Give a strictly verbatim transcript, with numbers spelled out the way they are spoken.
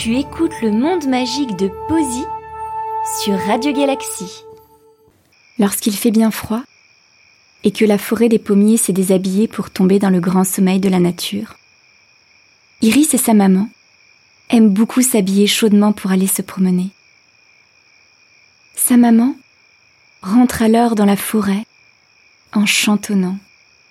Tu écoutes le monde magique de Posy sur Radio Galaxie. Lorsqu'il fait bien froid et que la forêt des pommiers s'est déshabillée pour tomber dans le grand sommeil de la nature, Iris et sa maman aiment beaucoup s'habiller chaudement pour aller se promener. Sa maman rentre alors dans la forêt en chantonnant.